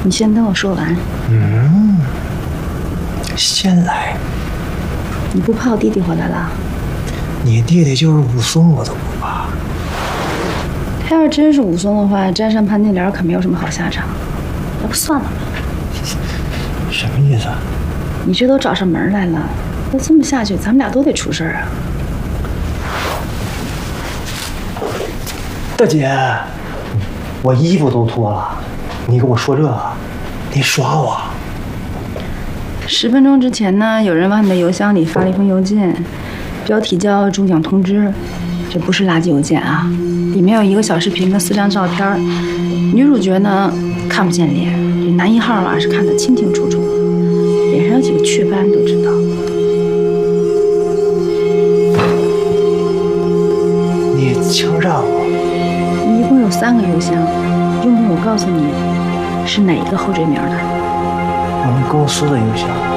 你先等我说完。 先来。 你不怕我弟弟回来了？ 你弟弟就是武松，我都不怕。 他要是真是武松的话，沾上潘金莲可没有什么好下场。要不算了吧？ 什么意思啊？ 你这都找上门来了，那这么下去，咱们俩都得出事儿啊！ 大姐，我衣服都脱了，你跟我说这个，你耍我 ？10分钟之前呢，有人往你的邮箱里发了一封邮件，标题叫“中奖通知”，这不是垃圾邮件啊，里面有1个小视频跟4张照片，女主角呢看不见脸，这男1号啊是看得清清楚楚，脸上有几个雀斑都知道。 你敲诈我？ 你一共有3个邮箱，用不用我告诉你是哪一个后缀名的？ 我们公司的邮箱。